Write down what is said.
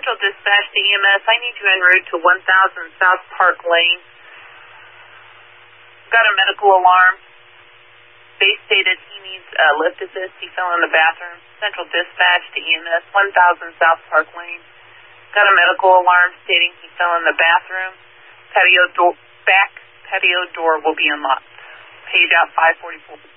Central Dispatch to EMS. I need you en route to 1000 South Park Lane. Got a medical alarm. Base stated he needs lift assist. He fell in the bathroom. Central Dispatch to EMS, 1000 South Park Lane. Got a medical alarm stating he fell in the bathroom. Back patio door will be unlocked. Page out 544.